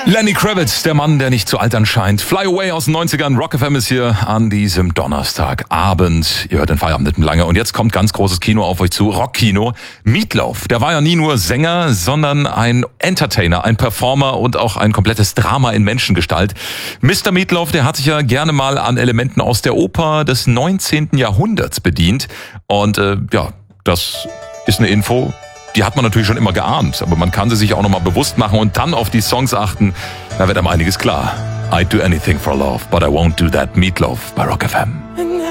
Lenny Kravitz, der Mann, der nicht zu altern scheint. Fly Away aus den 90ern. Rock FM ist hier an diesem Donnerstagabend. Ihr hört den Feierabend nicht lange. Und jetzt kommt ganz großes Kino auf euch zu. Rockkino. Meatloaf, der war ja nie nur Sänger, sondern ein Entertainer, ein Performer und auch ein komplettes Drama in Menschengestalt. Mr. Meatloaf, der hat sich ja gerne mal an Elementen aus der Oper des 19. Jahrhunderts bedient. Und das ist eine Info, die hat man natürlich schon immer geahnt, aber man kann sie sich auch nochmal bewusst machen und dann auf die Songs achten. Da wird einem einiges klar. I'd do anything for love, but I won't do that. Meatloaf bei Rock FM.